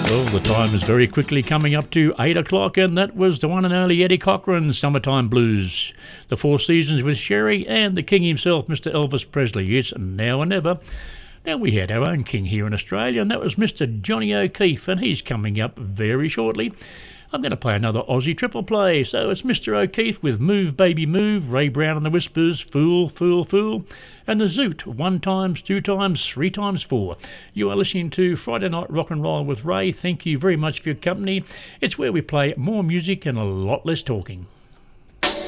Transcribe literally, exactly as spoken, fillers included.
Well, the time is very quickly coming up to eight o'clock, and that was the one and only Eddie Cochran's Summertime Blues. The Four Seasons with Sherry and the King himself, Mister Elvis Presley. It's now or never. Now, we had our own king here in Australia, and that was Mister Johnny O'Keefe, and he's coming up very shortly. I'm going to play another Aussie triple play, so it's Mister O'Keefe with Move Baby Move, Ray Brown and the Whispers, Fool, Fool, Fool, and the Zoot, one times, two times, three times four. You are listening to Friday Night Rock and Roll with Ray. Thank you very much for your company. It's where we play more music and a lot less talking.